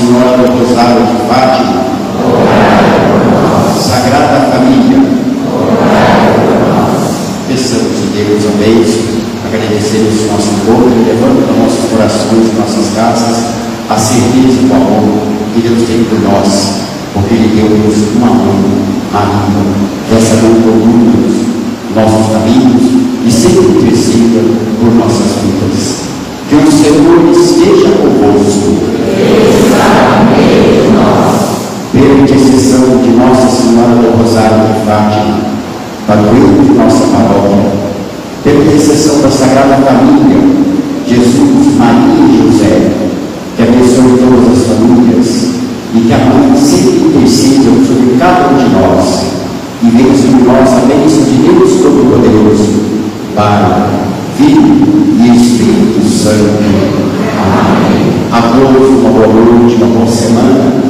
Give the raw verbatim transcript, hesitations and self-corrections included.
Senhora do Rosário de Fátima, Sagrada Família, peçamos a Deus a bênção, agradecemos o nosso encontro e levando para nossos corações, nossas casas, a certeza do amor que Deus tem por nós, porque Ele deu-nos uma mão, Maria, essa mão conduz nossos caminhos e sempre interceda por nossas vidas. Que o Senhor esteja convosco. Pela intercessão de Nossa Senhora do Rosário de Fátima, padroeira de nossa paróquia, pela intercessão da Sagrada Família, Jesus, Maria e José, que abençoe todas as famílias e que a mãe sempre interceda sobre cada um de nós e venha sobre nós a bênção de Deus Todo-Poderoso, Pai, Filho e Espírito Santo. Amém. A todos uma boa noite, uma boa semana.